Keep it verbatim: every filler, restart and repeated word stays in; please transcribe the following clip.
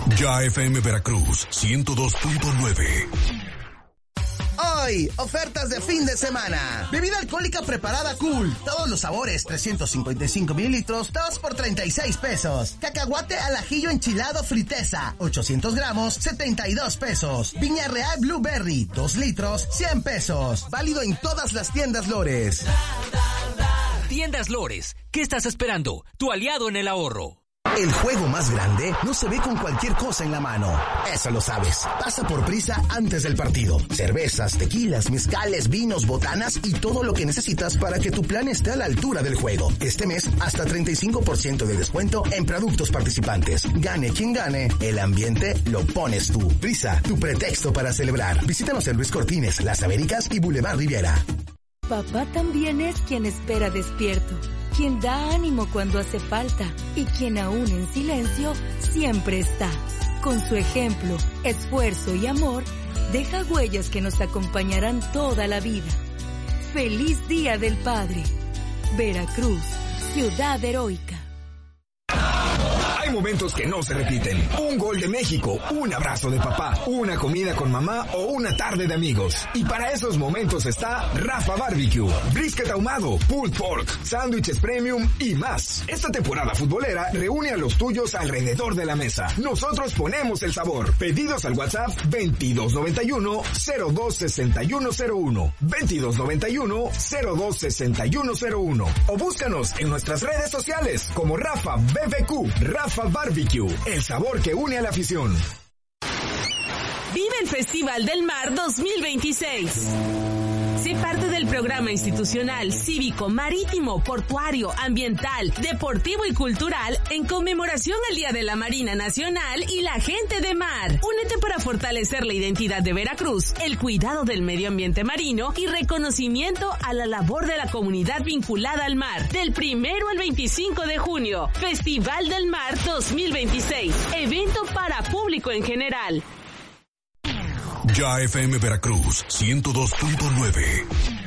Ya F M Veracruz ciento dos punto nueve. Hoy, ofertas de fin de semana. Bebida alcohólica preparada Cool. Todos los sabores, trescientos cincuenta y cinco mililitros, dos por treinta y seis pesos. Cacahuate al ajillo enchilado Friteza, ochocientos gramos, setenta y dos pesos. Viña Real Blueberry, dos litros, cien pesos. Válido en todas las tiendas Lores. Tiendas Lores, ¿qué estás esperando? Tu aliado en el ahorro. El juego más grande no se ve con cualquier cosa en la mano. Eso lo sabes. Pasa por Prisa antes del partido. Cervezas, tequilas, mezcales, vinos, botanas y todo lo que necesitas para que tu plan esté a la altura del juego. Este mes, hasta treinta y cinco por ciento de descuento en productos participantes. Gane quien gane, el ambiente lo pones tú. Prisa, tu pretexto para celebrar. Visítanos en Luis Cortines, Las Américas y Boulevard Riviera. Papá también es quien espera despierto, quien da ánimo cuando hace falta y quien aún en silencio siempre está. Con su ejemplo, esfuerzo y amor, deja huellas que nos acompañarán toda la vida. ¡Feliz Día del Padre! Veracruz, ciudad heroica. Hay momentos que no se repiten. Un gol de México, un abrazo de papá, una comida con mamá o una tarde de amigos. Y para esos momentos está Rafa Barbecue. Brisket ahumado, pulled pork, sándwiches premium y más. Esta temporada futbolera reúne a los tuyos alrededor de la mesa. Nosotros ponemos el sabor. Pedidos al WhatsApp veintidós noventa y uno, cero dos sesenta y uno cero uno. veintidós noventa y uno, cero dos sesenta y uno cero uno. O búscanos en nuestras redes sociales como Rafa B B Q. Rafa Barbecue, el sabor que une a la afición. Vive el Festival del Mar dos mil veintiséis. Sé parte del programa institucional, cívico, marítimo, portuario, ambiental, deportivo y cultural en conmemoración al Día de la Marina Nacional y la gente de mar. Únete para fortalecer la identidad de Veracruz, el cuidado del medio ambiente marino y reconocimiento a la labor de la comunidad vinculada al mar. Del primero al veinticinco de junio, Festival del Mar dos mil veintiséis. Evento para público en general. Ya F M Veracruz ciento dos punto nueve.